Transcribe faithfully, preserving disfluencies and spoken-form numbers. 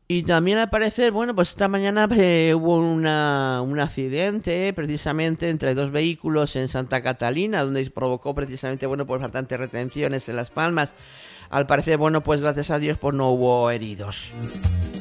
Y también al parecer, bueno, pues esta mañana eh, hubo una, un accidente precisamente entre dos vehículos en Santa Catalina, donde provocó precisamente, bueno, pues bastantes retenciones en Las Palmas. Al parecer, bueno, pues gracias a Dios, pues no hubo heridos.